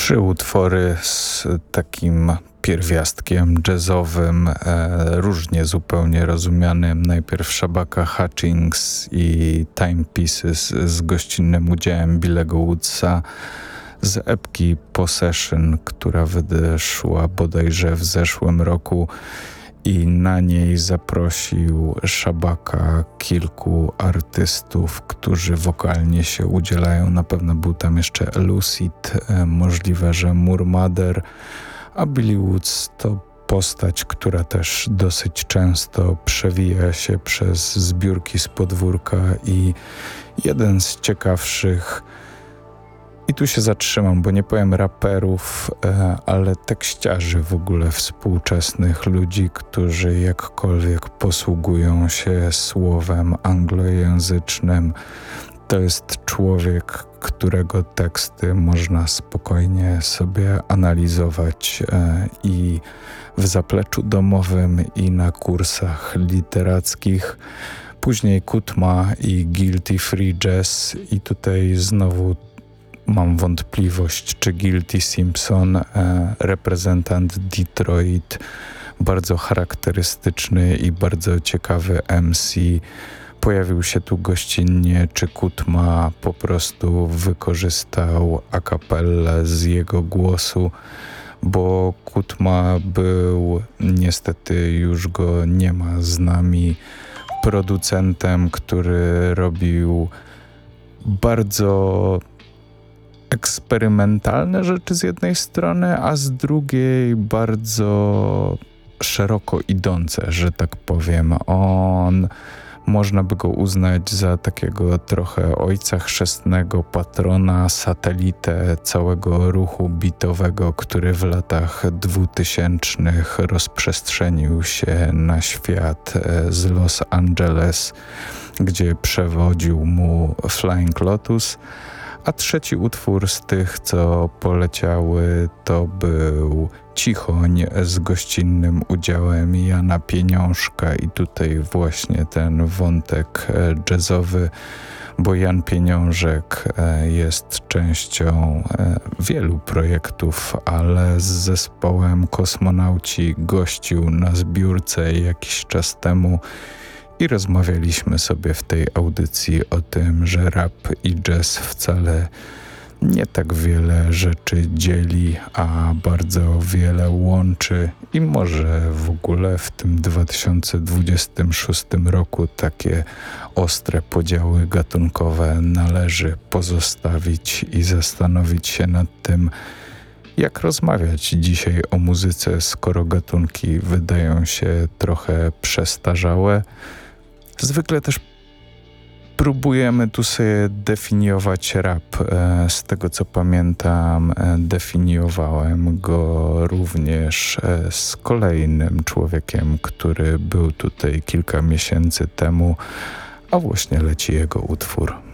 Trzy utwory z takim pierwiastkiem jazzowym, różnie zupełnie rozumianym. Najpierw Shabaka Hutchings i Timepieces z gościnnym udziałem Billego Woodsa z epki Possession, która wyszła bodajże w zeszłym roku i na niej zaprosił Shabaka kilku artystów, którzy wokalnie się udzielają. Na pewno był tam jeszcze Lucid, możliwe, że Murmader, a Billy Woods to postać, która też dosyć często przewija się przez zbiórki z podwórka i jeden z ciekawszych, i tu się zatrzymam, bo nie powiem raperów, ale tekściarzy w ogóle współczesnych, ludzi, którzy jakkolwiek posługują się słowem anglojęzycznym. To jest człowiek, którego teksty można spokojnie sobie analizować i w zapleczu domowym, i na kursach literackich. Później Kutma i Guilty Free Jazz, i tutaj znowu mam wątpliwość, czy Guilty Simpson, reprezentant Detroit, bardzo charakterystyczny i bardzo ciekawy MC, pojawił się tu gościnnie, czy Kutma po prostu wykorzystał a cappella z jego głosu, bo Kutma był, niestety już go nie ma z nami, producentem, który robił bardzo eksperymentalne rzeczy z jednej strony, a z drugiej bardzo szeroko idące, że tak powiem. Można by go uznać za takiego trochę ojca chrzestnego, patrona, satelitę całego ruchu beatowego, który w latach 2000 rozprzestrzenił się na świat z Los Angeles, gdzie przewodził mu Flying Lotus. A trzeci utwór z tych, co poleciały, to był Cichoń z gościnnym udziałem Jana Pieniążka, i tutaj właśnie ten wątek jazzowy, bo Jan Pieniążek jest częścią wielu projektów, ale z zespołem Kosmonauci gościł na zbiórce jakiś czas temu i rozmawialiśmy sobie w tej audycji o tym, że rap i jazz wcale nie tak wiele rzeczy dzieli, a bardzo wiele łączy, i może w ogóle w tym 2026 roku takie ostre podziały gatunkowe należy pozostawić i zastanowić się nad tym, jak rozmawiać dzisiaj o muzyce, skoro gatunki wydają się trochę przestarzałe. Zwykle też próbujemy tu sobie definiować rap. Z tego co pamiętam, definiowałem go również z kolejnym człowiekiem, który był tutaj kilka miesięcy temu, a właśnie leci jego utwór.